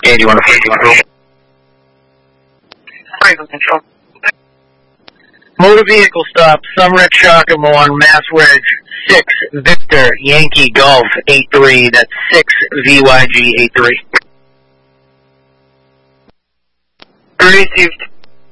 81 to 51. Control. Motor vehicle stop, Summer Shakamo on Mass Ridge, 6 Victor Yankee Golf 83, that's 6 VYG 83. Received.